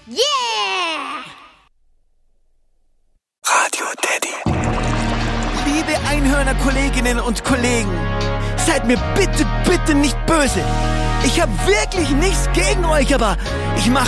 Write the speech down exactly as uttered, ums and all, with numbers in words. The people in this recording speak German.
Yeah! Radio Daddy. Liebe Einhörner-Kolleginnen und Kollegen, seid mir bitte, bitte nicht böse. Ich habe wirklich nichts gegen euch, aber ich mach